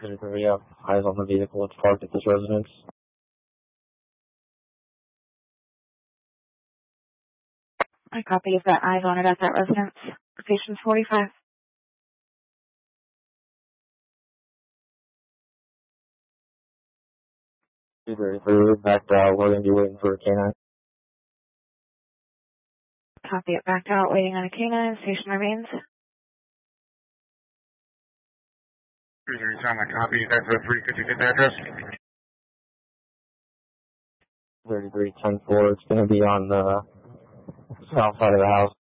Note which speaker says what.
Speaker 1: We have eyes on the vehicle. It's parked at this residence.
Speaker 2: I copy. You've got eyes on it at that residence. Location's 45.
Speaker 1: Backed out. We're going to be waiting for a canine.
Speaker 2: Copy it. Backed out. Waiting on a canine. Station remains.
Speaker 3: Anytime I copy, that's a 3. Could you get the address?
Speaker 1: 3310-4. It's going to be on the south side of the house.